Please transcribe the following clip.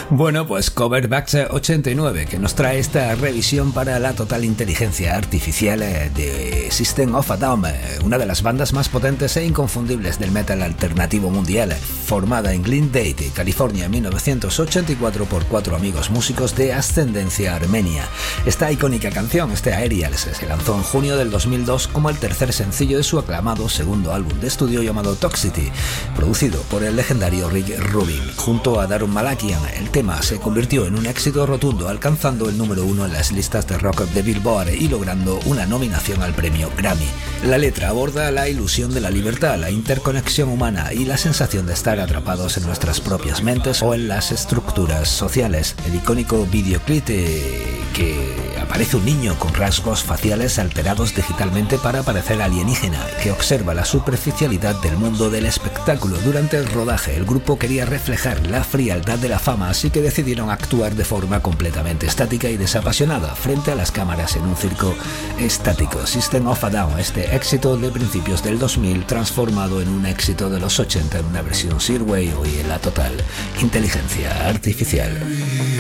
Bueno, pues Coverback 89, que nos trae esta revisión para la total inteligencia artificial de System of a Down, una de las bandas más potentes e inconfundibles del metal alternativo mundial, formada en Glendale, California, en 1984 por 4 amigos músicos de ascendencia armenia. Esta icónica canción, este Aerials, se lanzó en junio del 2002 como el tercer sencillo de su aclamado segundo álbum de estudio llamado Toxicity, producido por el legendario Rick Rubin. Junto a Darun Malakian, el tema se convirtió en un éxito rotundo, alcanzando el número 1 en las listas de rock de Billboard y logrando una nominación al premio Grammy. La letra aborda la ilusión de la libertad, la interconexión humana y la sensación de estar atrapados en nuestras propias mentes o en las estructuras sociales. El icónico videoclip que aparece un niño con rasgos faciales alterados digitalmente para parecer alienígena, que observa la superficialidad del mundo del espectáculo. Durante el rodaje, el grupo quería reflejar la frialdad de la fama, así que decidieron actuar de forma completamente estática y desapasionada frente a las cámaras en un circo estático. System of a Down, este éxito de principios del 2000 transformado en un éxito de los 80 en una versión Sirway, hoy en la total inteligencia artificial.